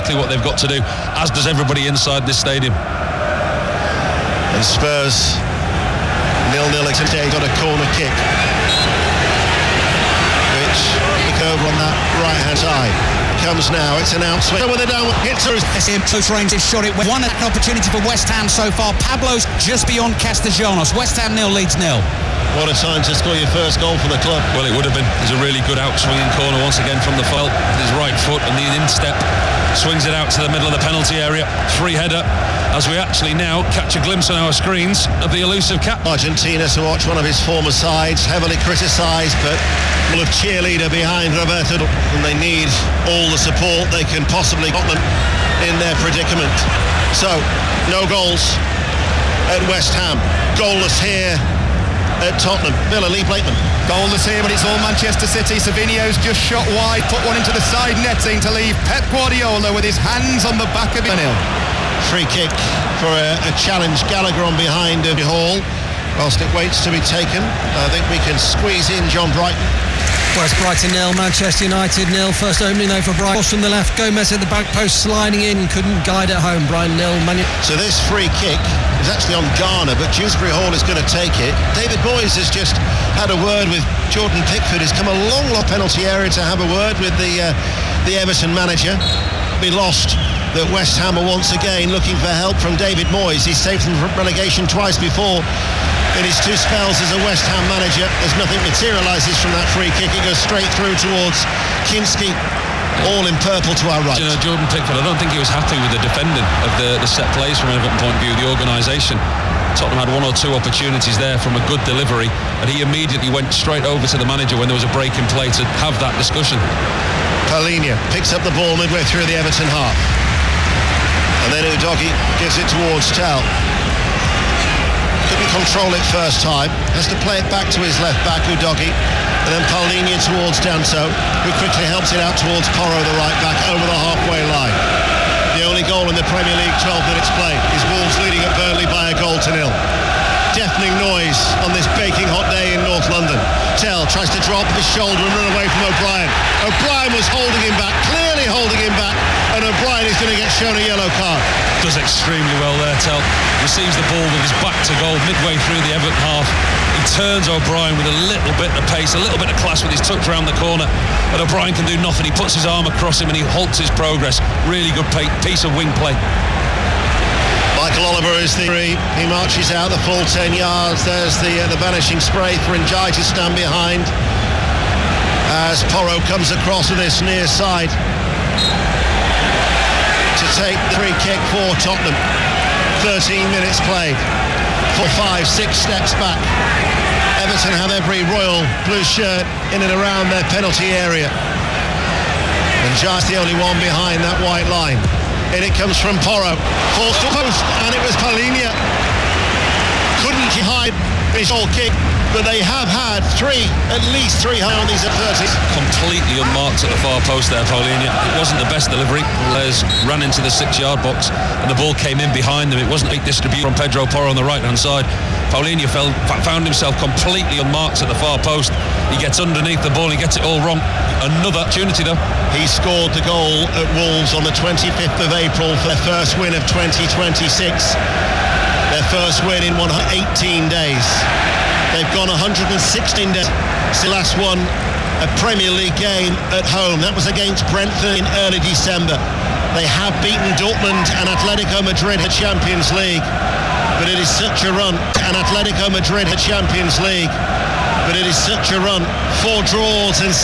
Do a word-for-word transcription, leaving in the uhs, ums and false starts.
exactly what they've got to do, as does everybody inside this stadium. And Spurs nil nil today, got a corner kick which took over on that right hand side. Comes now, it's announced with the down hits her. Close range, his shot, it went one opportunity for West Ham so far. Pablo's just beyond Castellanos. West Ham nil leads nil. What a time to score your first goal for the club. Well, it would have been. It's a really good out-swinging corner once again from the felt. His right foot and the instep swings it out to the middle of the penalty area. Free header, as we actually now catch a glimpse on our screens of the elusive cap. Argentina to watch one of his former sides, heavily criticised, but full of cheerleader behind Roberto, and they need all the support they can possibly get them in their predicament. So, no goals at West Ham. Goalless here at Tottenham. Villa, Lee Blakeman. Goalless here, but it's all Manchester City. Savinho's just shot wide, put one into the side netting to leave Pep Guardiola with his hands on the back of it. Free kick for a, a challenge. Gallagher on behind of Hall. Whilst it waits to be taken, I think we can squeeze in John Brighton. West Brighton nil, Manchester United nil. First opening though for Brighton. Cross from the left, Gomez at the back post, sliding in, couldn't guide it home. Brighton nil. Man- so this free kick is actually on Garner, but Dewsbury Hall is going to take it. David Moyes has just had a word with Jordan Pickford. He's come a long, long penalty area to have a word with the uh, the Everton manager. Be lost that West Ham are once again looking for help from David Moyes. He's saved them from relegation twice before in his two spells as a West Ham manager. As nothing materialises from that free kick, it goes straight through towards Kinski, all in purple to our right. You know, Jordan Pickford, I don't think he was happy with the defending of the, the set plays from an Everton point of view, the organisation. Tottenham had one or two opportunities there from a good delivery, and he immediately went straight over to the manager when there was a break in play to have that discussion. Palhinha picks up the ball midway through the Everton half, and then Udogie gives it towards Tell. Couldn't control it first time, has to play it back to his left back, Udogie, and then Palhinha towards Danso, who quickly helps it out towards Porro, the right back, over the halfway line. The only goal in the Premier League twelve minutes played is Wolves leading at Burnley by a goal to nil. Deafening noise on this baking hot day in North London. Tell tries to drop his shoulder and run away from O'Brien. O'Brien was holding him back, clearly holding him back, and O'Brien is going to get shown a yellow card. Does extremely well there, Tell. Receives the ball with his back to goal midway through the Everton half. He turns O'Brien with a little bit of pace, a little bit of class with his touch around the corner, and O'Brien can do nothing. He puts his arm across him and he halts his progress. Really good piece of wing play. Michael Oliver is the three. He marches out the full ten yards. There's the uh, the vanishing spray for Ndiaye to stand behind as Porro comes across with this near side to take the free kick for Tottenham. thirteen minutes played. Four, five, six steps back. Everton have every royal blue shirt in and around their penalty area, and Ndiaye's the only one behind that white line. In it comes from Porro, falls to post, and it was Palhinha. Couldn't hide his goal kick, but they have had three, at least three high on these at thirty. Completely unmarked at the far post there, Palhinha. It wasn't the best delivery. Players ran into the six-yard box, and the ball came in behind them. It wasn't a distribution from Pedro Porro on the right-hand side. Palhinha fell, found himself completely unmarked at the far post. He gets underneath the ball, he gets it all wrong. Another opportunity though. He scored the goal at Wolves on the twenty-fifth of April for their first win of twenty twenty-six. Their first win in one hundred eighteen days. They've gone one hundred sixteen days since the last won a Premier League game at home. That was against Brentford in early December. They have beaten Dortmund and Atletico Madrid at Champions League. But it is such a run, and Atletico Madrid at Champions League. But it is such a run. Four draws and